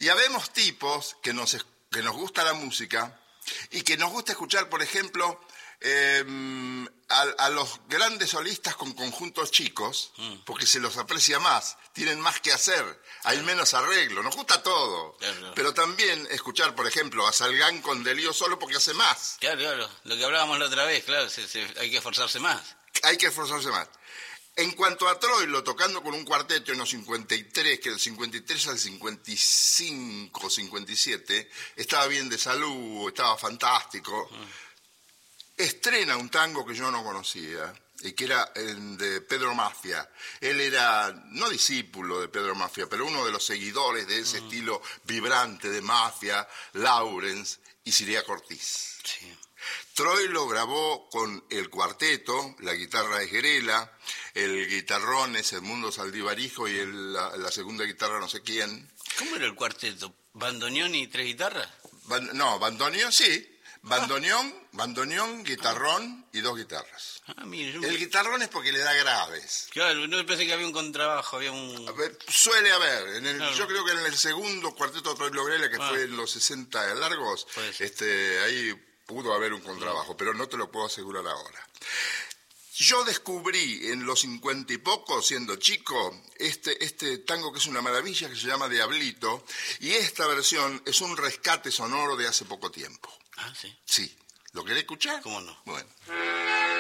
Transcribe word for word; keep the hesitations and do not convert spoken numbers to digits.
Y habemos tipos que nos, que nos gusta la música y que nos gusta escuchar, por ejemplo, eh, a, a los grandes solistas con conjuntos chicos, mm. porque se los aprecia más, tienen más que hacer, hay claro. menos arreglo, nos gusta todo. Claro. Pero también escuchar, por ejemplo, a Salgán con Delío solo porque hace más. Claro, claro, lo que hablábamos la otra vez, claro, se, se, hay que esforzarse más. Hay que esforzarse más. En cuanto a Troilo, tocando con un cuarteto en los cincuenta y tres, que del cincuenta y tres al cincuenta y cinco, cincuenta y siete, estaba bien de salud, estaba fantástico. Mm. Estrena un tango que yo no conocía, y que era el de Pedro Mafia. Él era, no discípulo de Pedro Mafia, pero uno de los seguidores de ese mm. estilo vibrante de Mafia, Lawrence y Siria Cortiz. Sí. Troilo grabó con el cuarteto, la guitarra es Gerela, el guitarrón es Edmundo Saldivarijo y el, la, la segunda guitarra no sé quién. ¿Cómo era el cuarteto? ¿Bandoneón y tres guitarras? Ban, no, bandoneón sí. Bandoneón, ah. bandoneón, guitarrón y dos guitarras. Ah, mire, yo... El guitarrón es porque le da graves. Claro, no pensé que había un contrabajo, había un... A ver, suele haber. En el, claro. Yo creo que en el segundo cuarteto de Troilo Grela, que ah. fue en los sesenta largos, este, ahí pudo haber un contrabajo, pero no te lo puedo asegurar ahora. Yo descubrí en los cincuenta y poco, siendo chico, este, este tango que es una maravilla, que se llama Diablito, y esta versión es un rescate sonoro de hace poco tiempo. Ah, sí. Sí. ¿Lo querés escuchar? ¿Cómo no? Bueno.